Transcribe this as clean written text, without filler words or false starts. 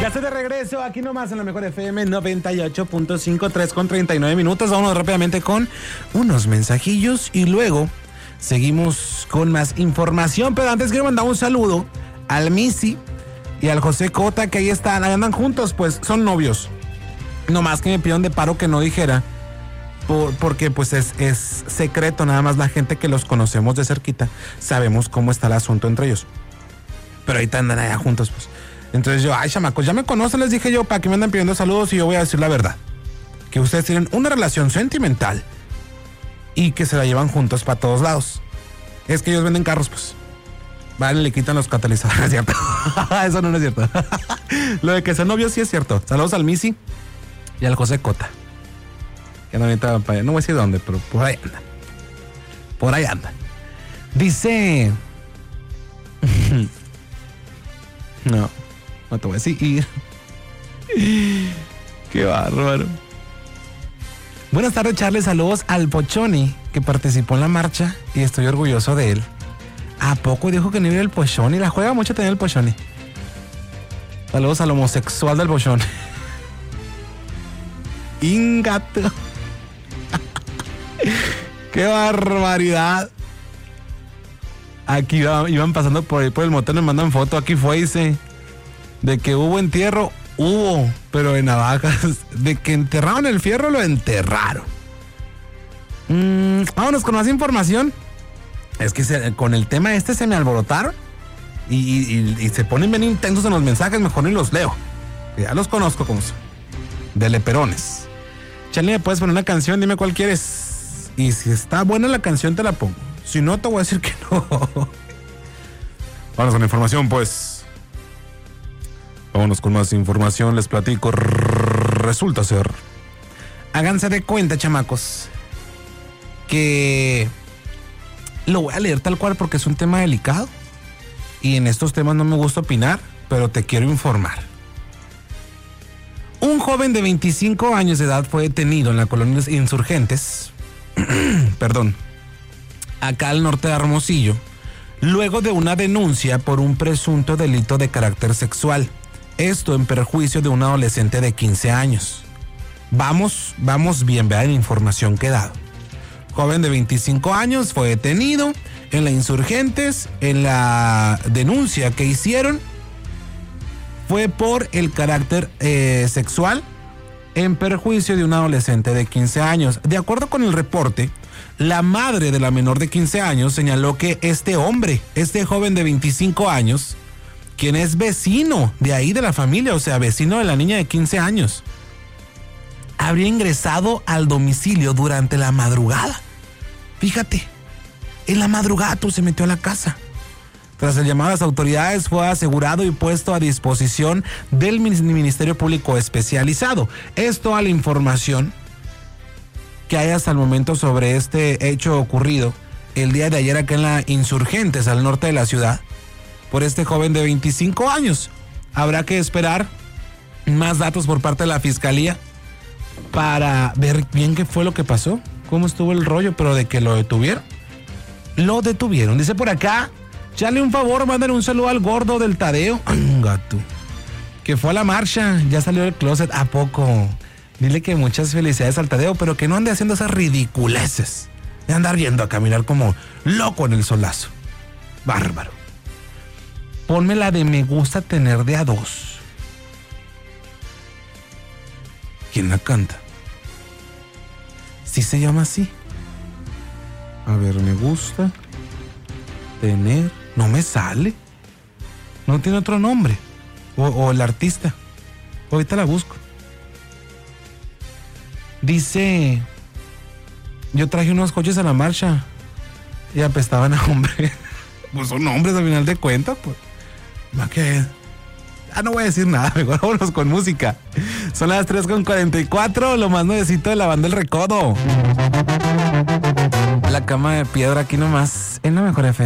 Ya estoy de regreso aquí nomás en la Mejor FM 98.5, 3:39. Vámonos rápidamente con unos mensajillos y luego seguimos con más información. Pero antes quiero mandar un saludo al Missy y al José Cota, que ahí están, ahí andan juntos, pues son novios. Nomás que me pidieron de paro que no dijera, porque pues es secreto, nada más la gente que los conocemos de cerquita sabemos cómo está el asunto entre ellos. Pero ahorita andan allá juntos, pues. Entonces yo, ay, chamacos, ya me conocen, les dije yo, para que me andan pidiendo saludos, y yo voy a decir la verdad. Que ustedes tienen una relación sentimental y que se la llevan juntos para todos lados. Es que ellos venden carros, pues. Vale, le quitan los catalizadores, ¿es cierto? Eso no es cierto. Lo de que sean novios sí es cierto. Saludos al Missy y al José Cota. Que no, ahorita, no voy a decir dónde, pero por ahí anda. Por ahí anda. Dice... No te voy a decir. Qué bárbaro. Buenas tardes, Charlie. Saludos al Pochoni, que participó en la marcha y estoy orgulloso de él. ¿A poco dijo que no iba el Pochoni? La juega mucho también el Pochoni. Saludos al homosexual del Pochoni. Ingato. ¡Qué barbaridad! Aquí iban pasando por ahí por el motel, me mandan foto. Aquí fue, dice, de que hubo entierro, pero de navajas. De que enterraron el fierro, lo enterraron. Vámonos con más información. Es que con el tema se me alborotaron y se ponen bien intensos en los mensajes, mejor ni los leo. Ya los conozco como son. De leperones. Charlie, ¿me puedes poner una canción? Dime cuál quieres. Y si está buena la canción, te la pongo. Si no, te voy a decir que no. Vámonos con la información, pues. Vámonos con más información, les platico. Resulta ser. Háganse de cuenta, chamacos, que lo voy a leer tal cual porque es un tema delicado. Y en estos temas no me gusta opinar, pero te quiero informar. Un joven de 25 años de edad fue detenido en la colonia Insurgentes. Perdón. Acá al norte de Hermosillo, luego de una denuncia por un presunto delito de carácter sexual. Esto en perjuicio de un adolescente de 15 años. Vamos bien, vean la información que he dado. Joven de 25 años fue detenido en la Insurgentes. En la denuncia que hicieron fue por el carácter sexual en perjuicio de un adolescente de 15 años. De acuerdo con el reporte, la madre de la menor de 15 años señaló que este joven de 25 años, quien es vecino de ahí de la familia, o sea, vecino de la niña de 15 años, habría ingresado al domicilio durante la madrugada. Fíjate, en la madrugada se metió a la casa. Tras el llamado a las autoridades, fue asegurado y puesto a disposición del Ministerio Público Especializado. Es toda la información que hay hasta el momento sobre este hecho ocurrido el día de ayer acá en la Insurgentes, al norte de la ciudad, por este joven de 25 años. Habrá que esperar más datos por parte de la Fiscalía para ver bien qué fue lo que pasó, cómo estuvo el rollo, pero de que lo detuvieron. Lo detuvieron. Dice por acá, Charlie, un favor, mándale un saludo al gordo del Tadeo, gato, que fue a la marcha, ya salió del closet. ¿A poco? Dile que muchas felicidades al Tadeo, pero que no ande haciendo esas ridiculeces de andar yendo a caminar como loco en el solazo. Bárbaro. Ponme la de me gusta tener de a dos. ¿Quién la canta? ¿Sí se llama así? A ver, me gusta tener... No me sale. No tiene otro nombre. O el artista. Ahorita la busco. Dice... Yo traje unos coches a la marcha y apestaban a hombre. Pues son hombres al final de cuentas, pues. ¿Va qué? No voy a decir nada, mejor vámonos con música. Son las 3:44, lo más nuevecito de la banda El Recodo. La cama de piedra aquí nomás, en la Mejor FM.